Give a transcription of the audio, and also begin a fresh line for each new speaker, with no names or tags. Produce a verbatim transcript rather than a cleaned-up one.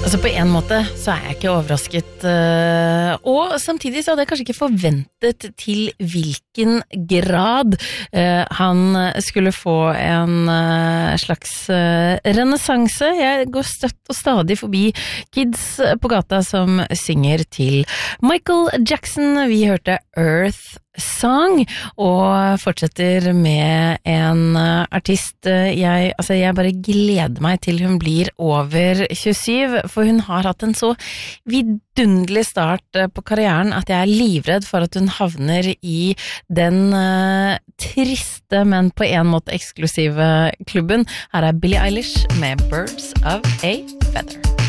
Altså på en måte så er jeg ikke overrasket, uh, og samtidig så hadde jeg kanskje ikke forventet til hvilken grad uh, han skulle få en uh, slags uh, renessanse. Jeg går støtt og stadig forbi kids på gata som synger til Michael Jackson. Vi hørte Earth Song, og fortsetter med en uh, artist jeg, altså jeg bare gleder meg til hun blir over tjuesyv, for hun har hatt en så vidunderlig start på karrieren at jeg er livredd for at hun havner i den uh, triste, men på en måte eksklusive klubben. Her er Billie Eilish med Birds of a Feather.